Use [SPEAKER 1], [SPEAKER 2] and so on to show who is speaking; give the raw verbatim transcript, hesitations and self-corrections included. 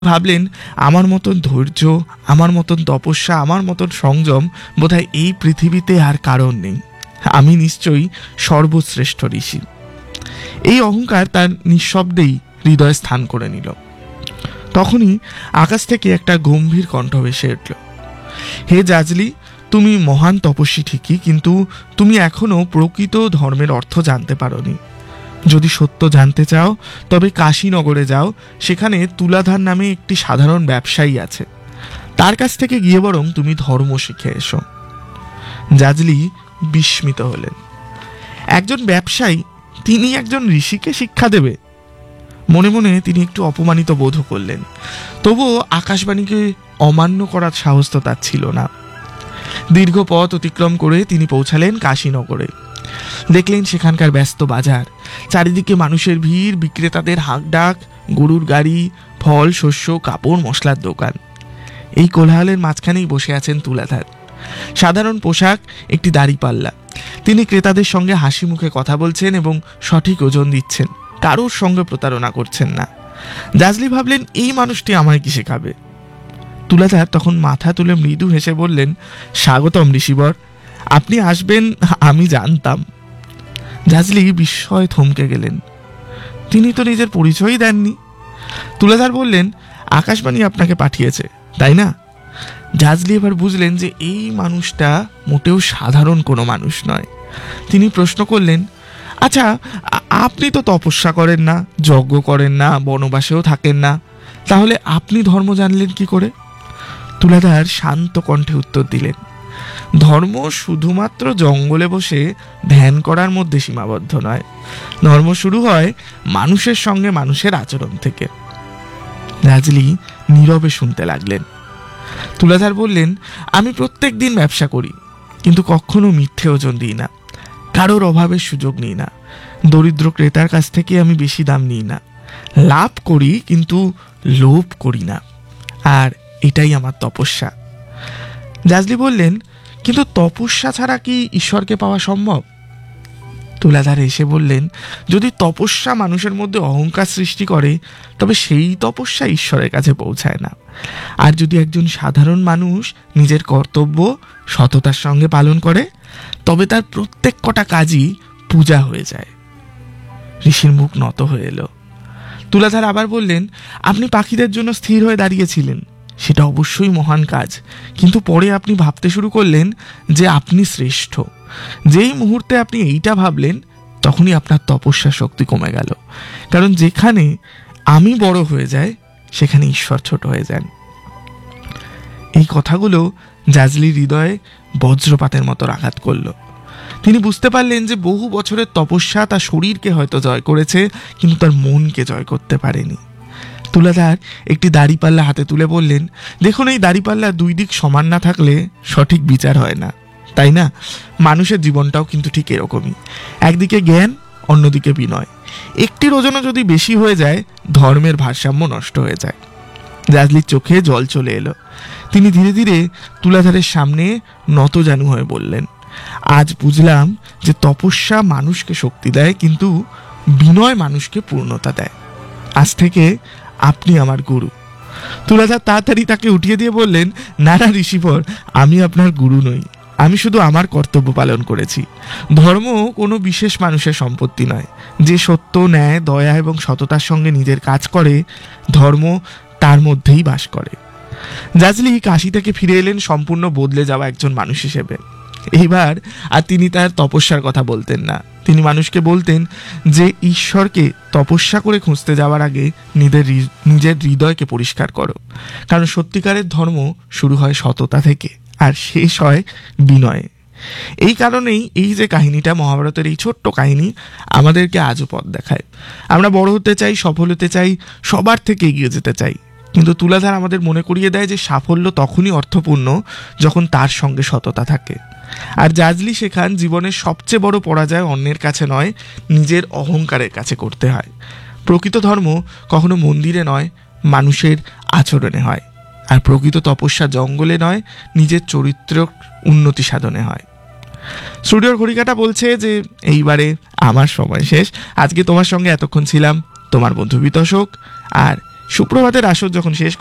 [SPEAKER 1] ভাবলেন আমার মতন ধৈর্য, আমার মতন তপস্যা, আমার মতন সংযম বোধহয় এই পৃথিবীতে আর কারণ নেই। আমি নিশ্চয়ই সর্বশ্রেষ্ঠ ঋষি। এই অহংকার তার নিঃশব্দেই হৃদয়ে স্থান করে নিল। তখনই আকাশ থেকে একটা গম্ভীর কণ্ঠ ভেসে উঠল। হে জাজলি, তুমি মহান তপস্বী ঠিকই, কিন্তু তুমি এখনো প্রকৃত ধর্মের অর্থ জানতে পারোনি। যদি সত্য জানতে চাও তবে কাশীনগরে যাও। সেখানে তুলাধার নামে একটি সাধারণ ব্যবসায়ী আছে, তার কাছ থেকে গিয়ে বরং তুমি ধর্ম শিখে এসো। জাজলি বিস্মিত হলেন। একজন ব্যবসায়ী, তিনি একজন ঋষিকে শিক্ষা দেবে? মনে মনে তিনি একটু অপমানিত বোধ করলেন, তবুও আকাশবাণীকে অমান্য করার সাহস তো তার ছিল না। দীর্ঘ পথ অতিক্রম করে তিনি পৌঁছালেন কাশীনগরে। দেখলেন সেখানকার ব্যস্ত বাজার, চারিদিকে মানুষের ভিড়, বিক্রেতাদের হাঁকডাক, গরুর গাড়ি, ফল, শস্য, কাপড়, মশলার দোকান। এই কোলাহলের মাঝখানেই বসে আছেন তুলাধার। সাধারণ পোশাক, একটি দাড়িপাল্লা। তিনি ক্রেতাদের সঙ্গে হাসি মুখে কথা বলছেন এবং সঠিক ওজন দিচ্ছেন, কারোর সঙ্গে প্রতারণা করছেন না। জাজলি ভাবলেন, এই মানুষটি আমায় কি শেখাবে? তুলাধার তখন মাথা তুলে মৃদু হেসে বললেন, স্বাগতম ঋষিবর, আপনি আসবেন আমি জানতাম। জাজলি বিস্ময়ে থমকে গেলেন। তিনি তো নিজের পরিচয়ই দেননি। তুলাধার বললেন, আকাশবাণী আপনাকে পাঠিয়েছে, তাই না? জাজলি এবার বুঝলেন যে এই মানুষটা মোটেও সাধারণ কোনো মানুষ নয়। তিনি প্রশ্ন করলেন, আচ্ছা, আপনি তো তপস্যা করেন না, যজ্ঞ করেন না, বনবাসেও থাকেন না, তাহলে আপনি ধর্ম জানলেন কি করে? তুলাধার শান্ত কণ্ঠে উত্তর দিলেন, ধর্ম শুধুমাত্র জঙ্গলে বসে ধ্যান করার মধ্যে সীমাবদ্ধ নয়। ধর্ম শুরু হয় মানুষের সঙ্গে মানুষের আচরণ থেকে। জাজলি নীরবে শুনতে লাগলেন। তুলাধার বললেন, আমি প্রত্যেক দিন ব্যবসা করি, কিন্তু কখনো মিথ্যে ওজন দিই না, কারোর অভাবের সুযোগ নিই না, দরিদ্র ক্রেতার কাছ থেকে আমি বেশি দাম নিই না। লাভ করি কিন্তু লোভ করি না, আর এটাই আমার তপস্যা। জাজলি বললেন, কিন্তু তপস্যা ছাড়া কি ঈশ্বরকে পাওয়া সম্ভব? তুলাধার এসে বললেন, যদি তপস্যা মানুষের মধ্যে অহংকার সৃষ্টি করে তবে সেই তপস্যা ঈশ্বরের কাছে পৌঁছায় না। আর যদি একজন সাধারণ মানুষ নিজের কর্তব্য সততার সঙ্গে পালন করে তবে তার প্রত্যেক কটা কাজই পূজা হয়ে যায়। ঋষির মুখ নত হয়ে এলো। তুলাধার আবার বললেন, আপনি পাখিদের জন্য স্থির হয়ে দাঁড়িয়েছিলেন, সেটা অবশ্যই মহান কাজ, কিন্তু পরে আপনি ভাবতে শুরু করলেন যে আপনি শ্রেষ্ঠ। যেই মুহূর্তে আপনি এইটা ভাবলেন তখনই আপনার তপস্যা শক্তি কমে গেল, কারণ যেখানে আমি বড় হয়ে যায় সেখানে ঈশ্বর ছোট হয়ে যান। এই কথাগুলো জাজলির হৃদয়ে বজ্রপাতের মতো আঘাত করল। তিনি বুঝতে পারলেন যে বহু বছরের তপস্যা তার শরীরকে হয়তো জয় করেছে, কিন্তু তার মনকে জয় করতে পারেনি। তুলাধার একটি দাড়িপাল্লা হাতে তুলে বললেন, দেখুন, এই দাড়িপাল্লা দুই দিক সমান না থাকলে সঠিক বিচার হয় না, তাই না? মানুষের জীবনটাও কিন্তু ঠিক এরকমই। একদিকে জ্ঞান, অন্যদিকে বিনয়। একটির ওজনও যদি বেশি হয়ে যায় ধর্মের ভারসাম্য নষ্ট হয়ে যায়। জাজলির চোখে জল চলে এলো। তিনি ধীরে ধীরে তুলাধারের সামনে নতজানু হয়ে বললেন, আজ বুঝলাম যে তপস্যা মানুষকে শক্তি দেয়, কিন্তু বিনয় মানুষকে পূর্ণতা দেয়। আজ থেকে আপনি আমার গুরু। তুলাধার তাড়াতাড়ি তাকে উঠিয়ে দিয়ে বললেন, না না ঋষিবর, আমি আপনার গুরু নই, আমি শুধু আমার কর্তব্য পালন করেছি। ধর্ম কোনো বিশেষ মানুষের সম্পত্তি নয়। যে সত্য, ন্যায়, দয়া এবং সততার সঙ্গে নিজের কাজ করে, ধর্ম তার মধ্যেই বাস করে। জাজলি কাশী থেকে ফিরে এলেন সম্পূর্ণ বদলে যাওয়া একজন মানুষ হিসেবে। এইবার আর তিনি তার তপস্যার কথা বলতেন না। তিনি মানুষকে বলতেন যে ঈশ্বরকে তপস্যা করে খুঁজতে যাওয়ার আগে নিজের নিজের হৃদয়কে পরিষ্কার করো, কারণ সত্যিকারের ধর্ম শুরু হয় সততা থেকে আর শেষ হয় বিনয়ে। এই কারণেই এই যে কাহিনীটা, মহাভারতের এই ছোট্ট কাহিনী আমাদেরকে আজও পথ দেখায়। আমরা বড় হতে চাই, সফল হতে চাই, সবার থেকে এগিয়ে যেতে চাই, কিন্তু তুলাধার আমাদের মনে করিয়ে দেয় যে সাফল্য তখনই অর্থপূর্ণ যখন তার সঙ্গে সততা থাকে। আর জাজলি শেখান জীবনের সবচেয়ে বড় পরাজয় অন্যের কাছে নয়, নিজের অহংকারের কাছে করতে হয়। প্রকৃত ধর্ম কখনো মন্দিরে নয়, মানুষের আচরণে হয়। আর প্রকৃত তপস্যা জঙ্গলে নয়, নিজের চরিত্র উন্নতি সাধনে হয়। স্টুডিওর ঘড়িকাটা বলছে যে এইবারে আমার সময় শেষ। আজকে তোমার সঙ্গে এতক্ষণ ছিলাম তোমার বন্ধু বিতোষক, আর সুপ্রভাতের আসর যখন শেষ